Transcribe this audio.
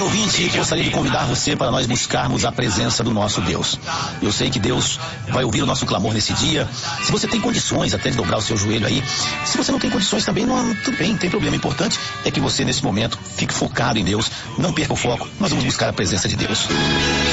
caro ouvinte, gostaria de convidar você para nós buscarmos a presença do nosso Deus. Eu sei que Deus vai ouvir o nosso clamor nesse dia. Se você tem condições até de dobrar o seu joelho aí, se você não tem condições também, tudo bem, não tem problema. O importante é que você nesse momento fique focado em Deus, não perca o foco. Nós vamos buscar a presença de Deus.